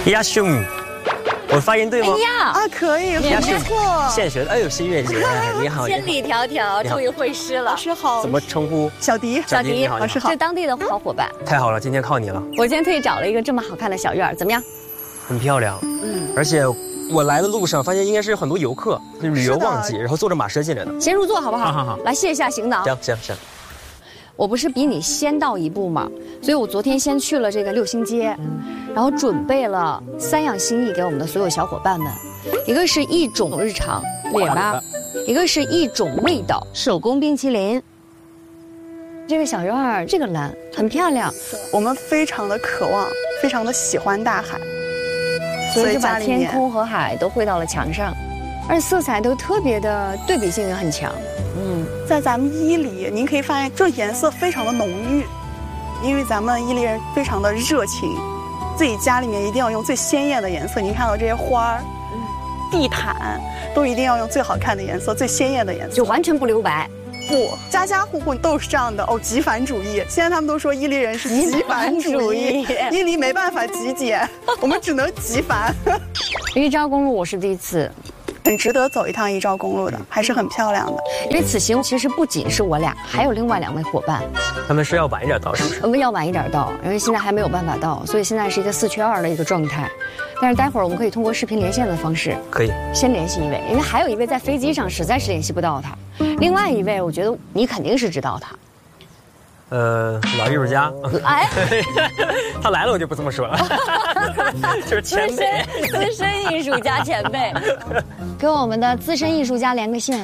亚兄，我发音对吗？ 哎呀， 啊，可以，很不错。 现学的，哎呦，新月姐，你好， 千里迢迢，终于会师了老。师好， 怎么称呼？ 小迪， 小迪， 你好， 老师好是当地的好伙伴。 太好了，今天靠你了， 我今天特意找了一个这么好看的小院儿，怎么样？ 很漂亮。而且我来的路上发现应该是有很多游客，就是旅游旺季，然后坐着马车进来的。 先入座好不好？ 好， 来卸一下行囊。 行。 我不是比你先到一步吗？所以我昨天先去了这个六星街，然后准备了3样心意给我们的所有小伙伴们，一个是一种日常列巴，一个是一种味道手工冰淇淋。这个小院儿，这个蓝很漂亮， 我们非常的渴望，非常的喜欢大海， 所以就把家里面天空和海都绘到了墙上，而且色彩都特别的对比性也很强。 在咱们伊犁，您可以发现这颜色非常的浓郁，因为咱们伊犁人非常的热情，自己家里面一定要用最鲜艳的颜色。您看到这些花儿、地毯，都一定要用最好看的颜色、最鲜艳的颜色， 就完全不留白。 不，家家户户都是这样的哦。极繁主义，现在他们都说伊犁人是极繁主义，伊犁没办法极简，我们只能极繁。 一招公路我是第一次。 很值得走一趟一招公路的，还是很漂亮的。 因为此行其实不仅是我俩，还有另外2位伙伴。 他们是要晚一点到，是不是？ 我们要晚一点到，因为现在还没有办法到，所以现在是一个4缺2的一个状态。但是待会儿我们可以通过视频连线的方式， 可以先联系一位，因为还有一位在飞机上实在是联系不到他。另外一位，我觉得你肯定是知道他。 老艺术家， 哎， 他来了我就不这么说了，就是前辈， 资深艺术家前辈，跟我们的资深艺术家连个线。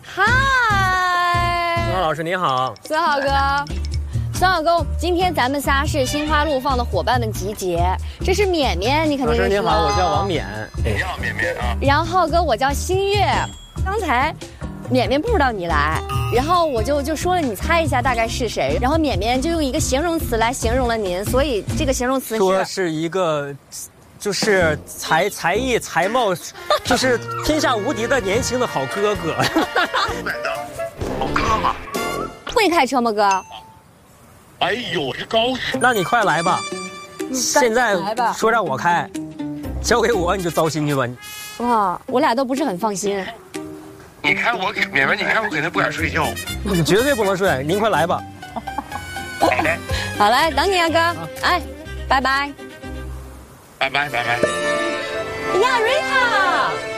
嗨， 孙老师您好， 孙好哥。孙老公，今天咱们仨是心花怒放的伙伴们集结。这是绵绵，你肯定认识。 老师您好，我叫王冕。 你好，绵绵啊。 然后哥，我叫新月。刚才绵绵不知道你来，然后我就说了，你猜一下大概是谁。然后绵绵就用一个形容词来形容了您，所以这个形容词说是一个，就是才艺才貌，就是天下无敌的年轻的好哥哥。 好哥吗？ 会开车吗，哥？ 哎呦，我是高手。 那你快来吧，现在说让我开，交给我你就糟心去吧。 哇，我俩都不是很放心。 你看我，绵绵，你看我肯定不敢睡觉。 你绝对不能睡，您快来吧。 好的， 好嘞，等你啊，哥。哎，拜拜。 拜拜。 呀，瑞塔。